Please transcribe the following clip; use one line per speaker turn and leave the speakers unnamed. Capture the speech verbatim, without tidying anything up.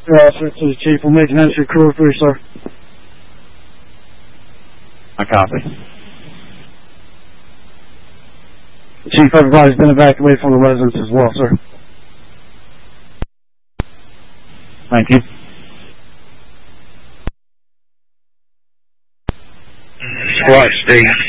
Yeah, sir, to the chief. We're making entry crew three, sir.
I copy.
Chief, everybody's been evacuated from the residence as well, sir.
Thank you.
Squad Steve.